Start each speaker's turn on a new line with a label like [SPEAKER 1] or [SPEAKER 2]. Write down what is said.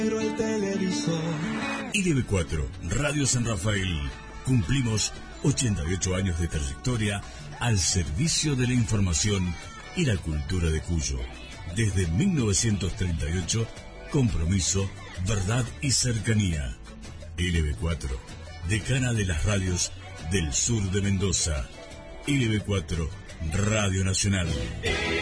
[SPEAKER 1] el televisor.
[SPEAKER 2] IDB4, Radio San Rafael. Cumplimos 88 años de trayectoria al servicio de la información y la cultura de Cuyo. Desde 1938, compromiso, verdad y cercanía. LB4, decana de las radios del sur de Mendoza. LB4, Radio Nacional.